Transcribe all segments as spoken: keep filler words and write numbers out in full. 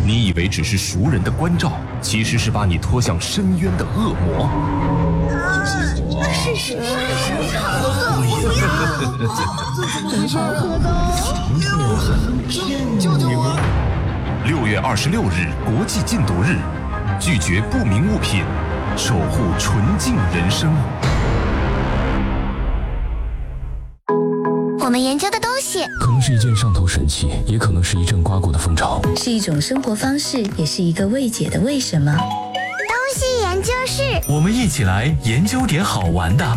你以为只是熟人的关照，其实是把你拖向深渊的恶魔。 是是是， 很好喝的， 救救我！ 六月二十六日国际禁毒日，拒绝不明物品，守护纯净人生。 我们研究的东西可能是一件上头神器，也可能是一阵刮过的风潮， 是一种生活方式，也是一个未解的为什么。 东西研究室， 我们一起来研究点好玩的。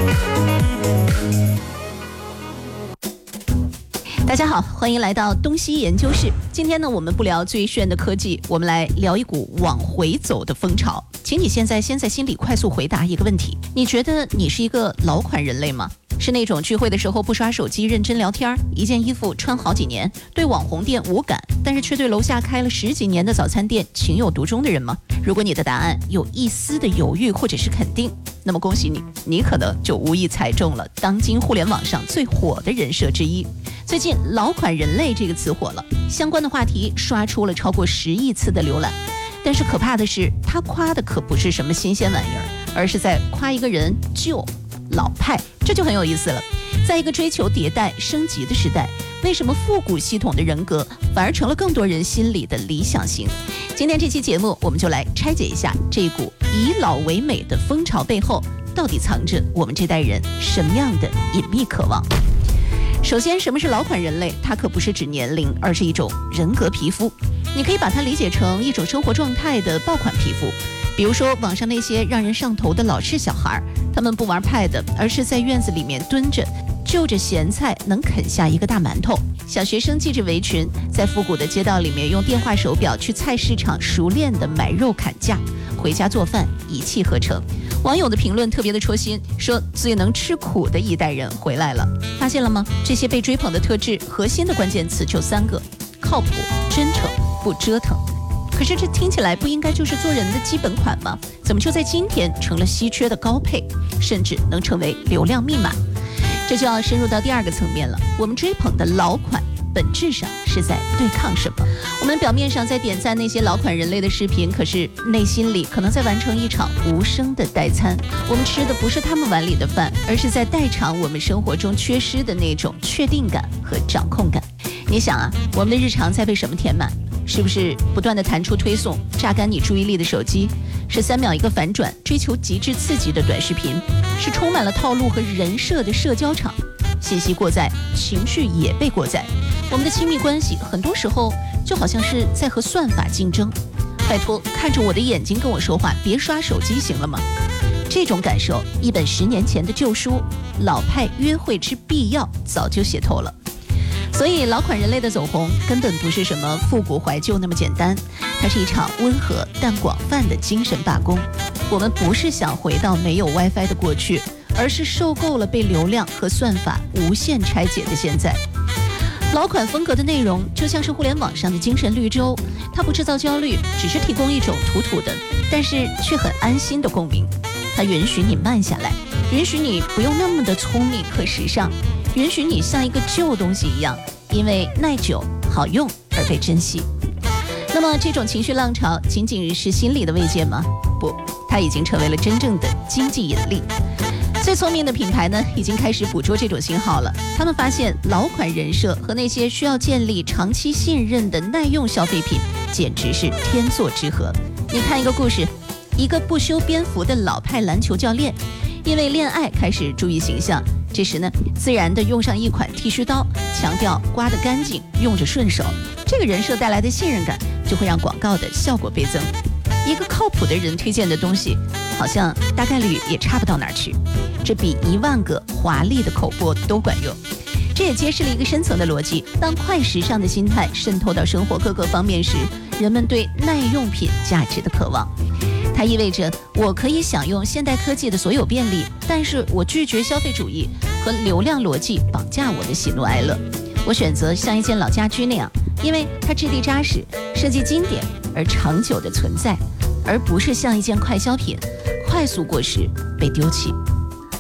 大家好，欢迎来到东西研究室。今天呢，我们不聊最炫的科技，我们来聊一股往回走的风潮。请你现在先在心里快速回答一个问题：你觉得你是一个老款人类吗？是那种聚会的时候不刷手机认真聊天，一件衣服穿好几年，对网红店无感，但是却对楼下开了十几年的早餐店情有独钟的人吗？如果你的答案有一丝的犹豫或者是肯定，那么恭喜你，你可能就无意猜中了当今互联网上最火的人设之一。最近老款人类这个词火了，相关的话题刷出了超过十亿次的浏览。但是可怕的是，他夸的可不是什么新鲜玩意儿，而是在夸一个人旧老派，这就很有意思了。在一个追求迭代升级的时代，为什么复古系统的人格反而成了更多人心里的理想型？今天这期节目，我们就来拆解一下这股以老为美的风潮背后，到底藏着我们这代人什么样的隐秘渴望。首先，什么是老款人类？它可不是指年龄，而是一种人格皮肤。你可以把它理解成一种生活状态的爆款皮肤。比如说网上那些让人上头的老式小孩，他们不玩 pad， 而是在院子里面蹲着，就着咸菜能啃下一个大馒头。小学生系着围裙，在复古的街道里面用电话手表去菜市场熟练的买肉砍价，回家做饭一气呵成。网友的评论特别的戳心，说最能吃苦的一代人回来了。发现了吗？这些被追捧的特质，核心的关键词就三个：靠谱、真诚、不折腾。可是这听起来不应该就是做人的基本款吗？怎么就在今天成了稀缺的高配，甚至能成为流量密码？这就要深入到第二个层面了。我们追捧的老款本质上是在对抗什么？我们表面上在点赞那些老款人类的视频，可是内心里可能在完成一场无声的代餐。我们吃的不是他们碗里的饭，而是在代偿我们生活中缺失的那种确定感和掌控感。你想啊，我们的日常在被什么填满？是不是不断的弹出推送，榨干你注意力的手机？是三秒一个反转，追求极致刺激的短视频？是充满了套路和人设的社交场？信息过载，情绪也被过载。我们的亲密关系很多时候就好像是在和算法竞争。拜托，看着我的眼睛跟我说话，别刷手机行了吗？这种感受，一本十年前的旧书《老派约会之必要》早就写透了。所以老款人类的走红根本不是什么复古怀旧那么简单，它是一场温和但广泛的精神罢工。我们不是想回到没有 WiFi 的过去，而是受够了被流量和算法无限拆解的现在。老款风格的内容就像是互联网上的精神绿洲，它不制造焦虑，只是提供一种土土的但是却很安心的共鸣。它允许你慢下来，允许你不用那么的聪明和时尚，允许你像一个旧东西一样，因为耐久好用而被珍惜。那么这种情绪浪潮仅仅是心理的慰藉吗？不，它已经成为了真正的经济引力。最聪明的品牌呢，已经开始捕捉这种信号了。他们发现老款人设和那些需要建立长期信任的耐用消费品简直是天作之合。你看一个故事，一个不修边幅的老派篮球教练，因为恋爱开始注意形象，这时呢，自然的用上一款剃须刀，强调刮得干净，用着顺手。这个人设带来的信任感，就会让广告的效果倍增。一个靠谱的人推荐的东西，好像大概率也差不到哪儿去，这比一万个华丽的口播都管用。这也揭示了一个深层的逻辑：当快时尚的心态渗透到生活各个方面时，人们对耐用品价值的渴望。它意味着我可以享用现代科技的所有便利，但是我拒绝消费主义和流量逻辑绑架我的喜怒哀乐。我选择像一件老家居那样，因为它质地扎实，设计经典而长久的存在，而不是像一件快消品，快速过时被丢弃。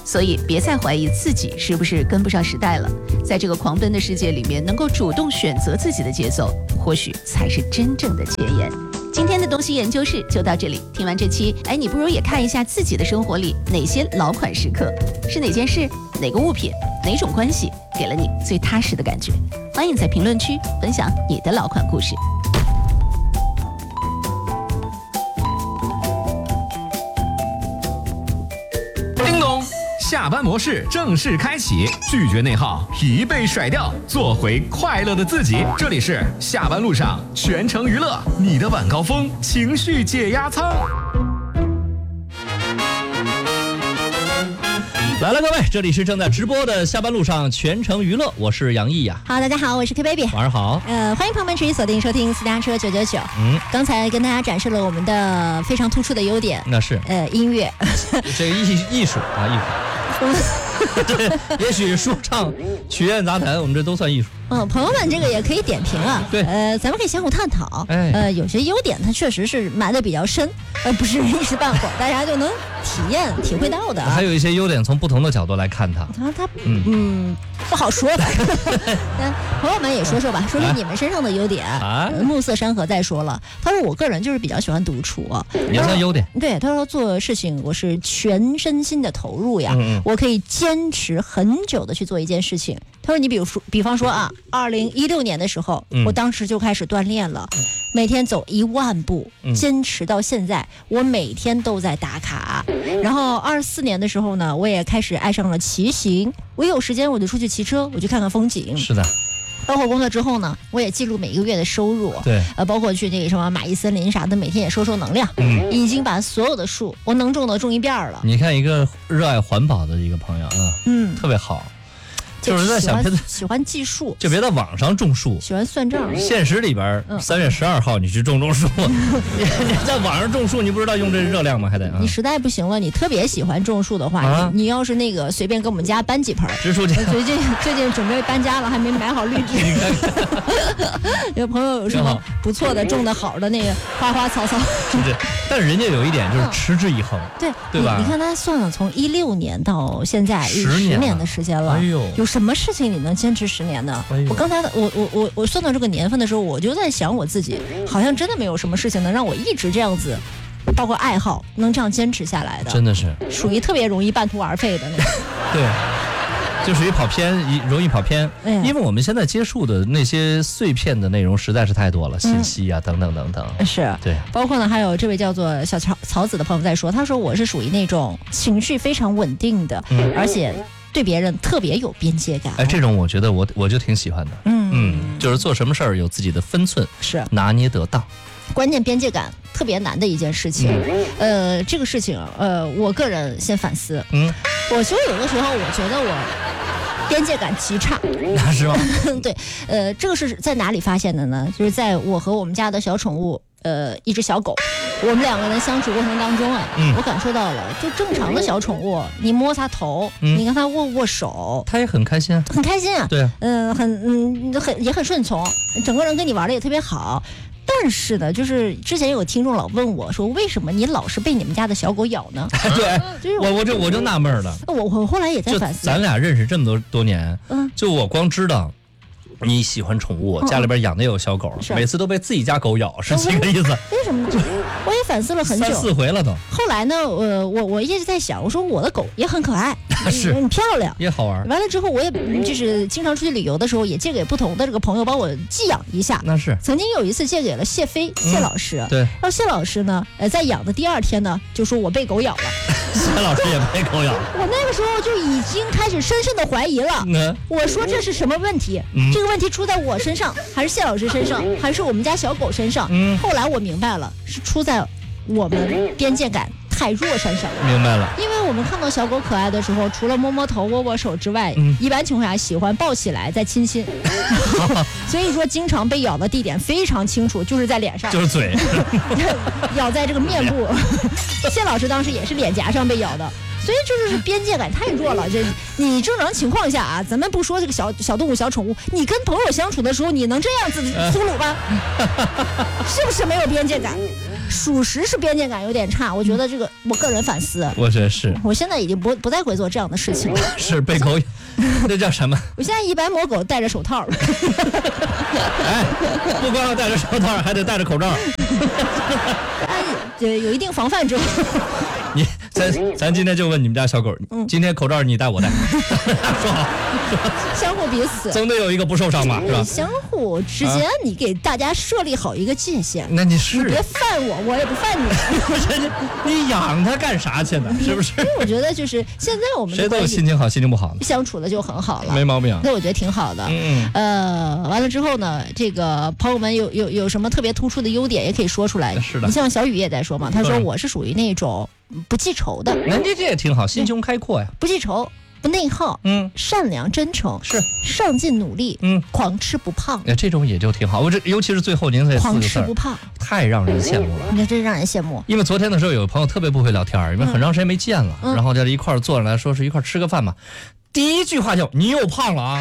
所以别再怀疑自己是不是跟不上时代了。在这个狂奔的世界里面，能够主动选择自己的节奏，或许才是真正的戒严。今天的东西研究室就到这里，听完这期，哎，你不如也看一下自己的生活里哪些老款时刻，是哪件事、哪个物品、哪种关系给了你最踏实的感觉。欢迎在评论区分享你的老款故事。 叮咚，下班模式正式开启，拒绝内耗，疲惫甩掉，做回快乐的自己。这里是下班路上全程娱乐，你的晚高峰情绪解压舱。 来了，各位，这里是正在直播的下班路上全程娱乐，我是杨毅呀。 好，大家好，我是 K Baby。 晚上好。 呃，欢迎朋友们持续锁定收听私家车九九九。嗯，刚才跟大家展示了我们的非常突出的优点， 那是呃音乐， 这个艺艺术啊，艺术。也许说唱、曲苑杂谈，我们这都算艺术。 嗯，朋友们这个也可以点评啊。 对， 呃，咱们可以相互探讨。 哎， 呃，有些优点它确实是埋的比较深，呃，不是一时半会儿大家就能体验体会到的。 还有一些优点，从不同的角度来看它。 他他嗯嗯不好说吧。那朋友们也说说吧，说说你们身上的优点。啊，暮色山河再说了，他说我个人就是比较喜欢独处， 也算优点。 对，他说做事情我是全身心的投入呀， 嗯嗯我可以坚持很久的去做一件事情。他说你比如说，比方说啊，二零一六年的时候， 嗯、 我当时就开始锻炼了，嗯、每天走一万步， 嗯、 坚持到现在，我每天都在打卡。然后二四年的时候呢，我也开始爱上了骑行，我有时间我就出去骑车，我去看看风景。 是的。 包括工作之后呢，我也记录每一个月的收入， 对， 呃，包括去那个什么蚂蚁森林啥的，每天也收收能量，嗯，已经把所有的树我能种的种一遍了。 你看一个热爱环保的一个朋友啊，嗯，特别好。就是在想别的喜欢计数， 就别在网上种树， 喜欢算账。 现实里边，三、嗯、月十二号你去种种树，你在网上种树，你不知道用这热量吗？还得、啊、 你实在不行了，你特别喜欢种树的话，啊、你, 你要是那个随便给我们家搬几盆植树节， 最近最近准备搬家了，还没买好绿植。有朋友有什么不错的、种的好的那个花花草草， 是不是？但是人家有一点就是持之以恒， 嗯、对对吧？ 你, 你看他算了，从一六年到现在十年年的时间了， 哎呦， 有什么事情你能坚持十年呢？ 哎、 我刚才我我我我算到这个年份的时候，我就在想我自己，好像真的没有什么事情能让我一直这样子，包括爱好能这样坚持下来的， 真的是属于特别容易半途而废的那种。 对。就属于跑偏，容易跑偏， 哎、 因为我们现在接触的那些碎片的内容实在是太多了，嗯、信息啊等等等等。 是， 对， 包括呢，还有这位叫做小曹曹子的朋友在说，他说我是属于那种情绪非常稳定的，嗯、而且对别人特别有边界感。 哎，这种我觉得我我就挺喜欢的。 嗯嗯，就是做什么事儿有自己的分寸， 是拿捏得当。 关键边界感特别难的一件事情，嗯、呃，这个事情，呃，我个人先反思， 嗯， 我其实有的时候我觉得我边界感极差， 是吗？ 对，呃，这个是在哪里发现的呢？就是在我和我们家的小宠物，呃，一只小狗，我们两个人相处过程当中啊， 嗯、 我感受到了，就正常的小宠物，你摸它头，嗯、你跟它握握手， 它也很开心啊， 很开心啊， 对， 嗯、呃，很嗯很也很顺从，整个人跟你玩的也特别好。但是呢，就是之前有听众老问我说，为什么你老是被你们家的小狗咬呢？ 对， 就是我我就我就纳闷了。 我我后来也在反思， 咱俩认识这么多多年， 嗯， 就我光知道你喜欢宠物，家里边养的有小狗， 嗯、 每次都被自己家狗咬，是这个意思？ 为什么呢？我也反思了很久， 三四回了都。 后来呢，呃，我我一直在想，我说我的狗也很可爱， 是很漂亮， 也好玩。 完了之后，我也就是经常出去旅游的时候，也借给不同的这个朋友帮我寄养一下。 那是曾经有一次借给了谢飞谢老师， 嗯、对。 然后谢老师呢，呃，在养的第二天呢，就说我被狗咬了。 谢老师也被狗咬了。 我那个时候就已经开始深深的怀疑了。 嗯、 我说这是什么问题？ 嗯、 这个问题出在我身上，还是谢老师身上，还是我们家小狗身上？ 嗯、 后来我明白了，是出在我们边界感太弱身上。 明白了。 因为我们看到小狗可爱的时候，除了摸摸头、握握手之外， 嗯、 一般情况下喜欢抱起来再亲亲。所以说，经常被咬的地点非常清楚，就是在脸上， 就是嘴， 咬在这个面部。谢老师当时也是脸颊上被咬的。所以这就是边界感太弱了。这你正常情况下啊，咱们不说这个小小动物、小宠物，你跟朋友相处的时候，你能这样子粗鲁吗？是不是没有边界感？ 属实是边界感有点差。我觉得这个，我个人反思， 我觉得是， 我现在已经不不再会做这样的事情了。 是被狗，那叫什么？ 我现在一般摸狗戴着手套。 哎，不光要戴着手套，还得戴着口罩。 哎，对，有一定防范之后。 你咱咱今天就问你们家小狗，嗯、今天口罩你戴我戴，说好， 相互彼此， 总得有一个不受伤吧，是吧？ 相互之间，你给大家设立好一个界限。 啊、那你是你别犯我，我也不犯你。 你养它干啥去呢？是不是？ 因为我觉得就是现在我们谁都有心情好，心情不好， 相处的就很好了， 没毛病。 那我觉得挺好的。 嗯， 呃，完了之后呢，这个朋友们有有有什么特别突出的优点，也可以说出来。 是的， 你像小雨也在说嘛，他说我是属于那种不记仇的。 人家这也挺好，心胸开阔呀， 不记仇。不内耗，嗯，善良真诚， 是上进努力， 嗯， 狂吃不胖， 哎，这种也就挺好。我这尤其是最后您这四个字， 狂吃不胖， 太让人羡慕了。 你看，真让人羡慕。 因为昨天的时候，有个朋友特别不会聊天，因为很长时间没见了，嗯、然后就一块儿坐下来说是一块儿吃个饭嘛。第一句话就你又胖了啊！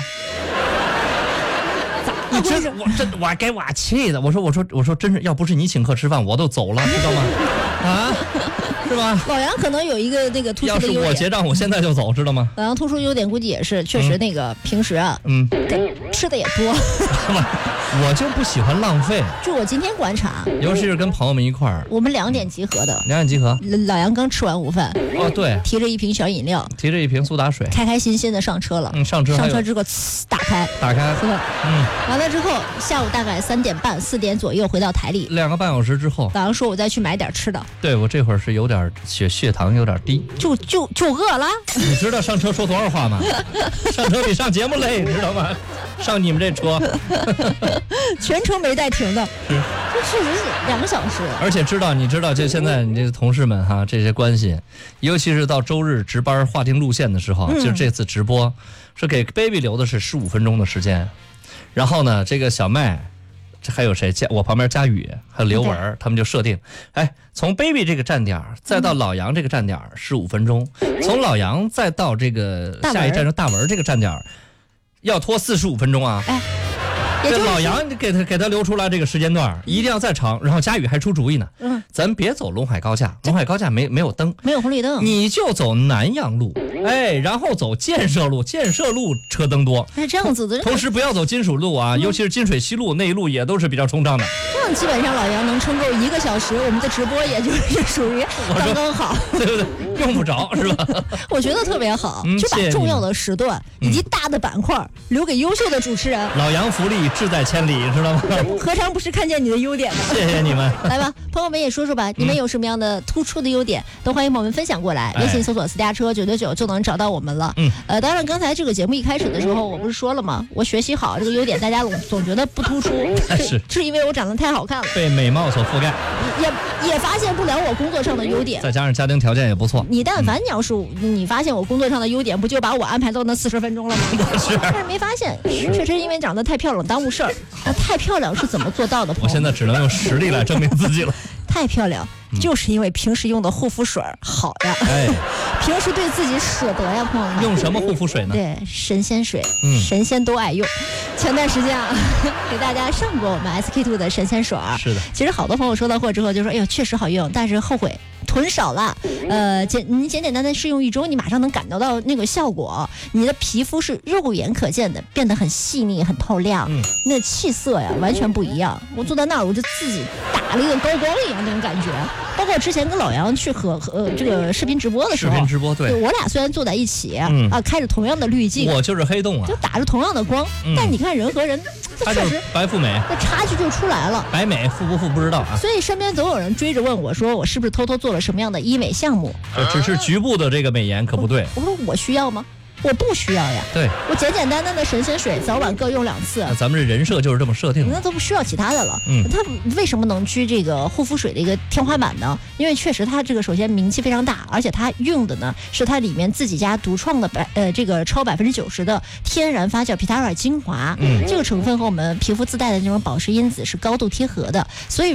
你真是我真我给我气的，我说我说我说真是，要不是你请客吃饭，我都走了，知道吗？啊？是吧？ 老杨可能有一个那个突出的优点。 要是我结账，我现在就走，知道吗？ 老杨突出优点估计也是，确实那个平时啊， 嗯， 吃的也多。 我就不喜欢浪费。 就我今天观察， 尤其是跟朋友们一块儿， 我们两点集合的。 两点集合。 老杨刚吃完午饭。 哦，对。 提着一瓶小饮料， 提着一瓶苏打水， 开开心心的上车了。 嗯，上车。 上车之后，打开， 打开， 喝。嗯。完了之后，下午大概三点半、四点左右回到台里。 两个半小时之后， 老杨说：“我再去买点吃的。” 对，我这会儿是有点血血糖有点低， 就就就饿了。 你知道上车说多少话吗？上车比上节目累，知道吗？上你们这车， 全程没带停的， 是， 这确实是两个小时。 而且知道，你知道，就现在你这同事们哈，这些关系，尤其是到周日值班划定路线的时候，嗯、就是这次直播是给 baby 留的是十五分钟的时间，然后呢，这个小麦。这还有谁？佳我旁边佳宇还有刘文，他们就设定，哎，从 baby 这个站点再到老杨这个站点十五分钟，从老杨再到这个下一站是大文这个站点，要拖四十五分钟啊！哎，这老杨给他给他留出来这个时间段，一定要再长。然后佳宇还出主意呢，嗯，咱别走陇海高架，陇海高架没没有灯， 没有红绿灯， 你就走南阳路。哎，然后走建设路，建设路车灯多， 哎，这样子的。 同时不要走金属路啊，嗯、尤其是金水西路那一路也都是比较冲胀的。 这样基本上老杨能撑够一个小时，我们的直播也就是属于刚刚好， 对不对？用不着是吧？ 我觉得特别好，嗯、就把重要的时段以及大的板块留给优秀的主持人。 老杨福利志在千里，知道吗？ 何尝不是看见你的优点呢？ 谢谢你们。 来吧，朋友们也说说吧，你们有什么样的突出的优点，嗯、都欢迎朋友们分享过来。微信搜索私家车九九九就能找到我们了。嗯，呃，当然刚才这个节目一开始的时候，我不是说了吗？我学习好这个优点，大家总总觉得不突出， 是是因为我长得太好看了， 被美貌所覆盖， 也也发现不了我工作上的优点， 再加上家庭条件也不错。 你但凡你要是你发现我工作上的优点，不就把我安排到那四十分钟了吗？ 是， 但是没发现，确实因为长得太漂亮耽误事儿。那太漂亮是怎么做到的？ 我现在只能用实力来证明自己了。 太漂亮，就是因为平时用的护肤水好呀，哎，平时对自己舍得呀，朋友们。 用什么护肤水呢？ 对，神仙水，嗯，神仙都爱用。前段时间啊，给大家上过我们 S K two 的神仙水， 是的。 其实好多朋友收到货之后就说，哎呦，确实好用，但是后悔。囤少了，呃，简你简简单单试用一周，你马上能感到到那个效果，你的皮肤是肉眼可见的，变得很细腻、很透亮，嗯、那气色呀完全不一样。我坐在那儿，我就自己打了一个高光一样那种感觉。包括之前跟老杨去和和、呃、这个视频直播的时候， 视频直播对， 我俩虽然坐在一起，嗯、啊，开着同样的滤镜， 我就是黑洞啊， 就打着同样的光，嗯、但你看人和人， 他确实白富美， 那差距就出来了。 白美富不富不知道啊。 所以身边总有人追着问我说，我是不是偷偷做了什么样的医美项目？ 这只是局部的这个美颜，可不对。 我说我需要吗？我不需要呀， 对， 我简简单单的神仙水，早晚各用两次。 那咱们这人设就是这么设定的， 那都不需要其他的了。嗯，它为什么能居这个护肤水的一个天花板呢？因为确实它这个首先名气非常大，而且它用的呢是它里面自己家独创的百呃这个超百分之九十的天然发酵皮塔尔精华，嗯，这个成分和我们皮肤自带的那种保湿因子是高度贴合的，所以说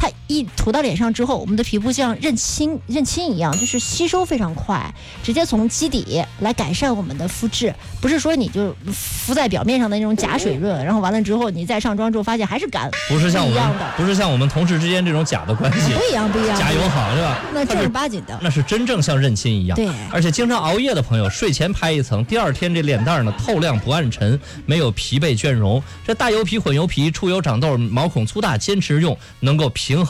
它一涂到脸上之后，我们的皮肤像认亲认亲一样，就是吸收非常快，直接从基底来改善我们的肤质。不是说你就敷在表面上的那种假水润，然后完了之后你再上妆之后发现还是干， 不是像我们不一样的， 不是像我们同事之间这种假的关系， 不一样不一样， 假友好是吧？ 那正儿八经的， 那是真正像认亲一样。 对， 而且经常熬夜的朋友，睡前拍一层，第二天这脸蛋呢透亮不暗沉，没有疲惫倦容。这大油皮、混油皮、出油长痘、毛孔粗大，坚持用能够平。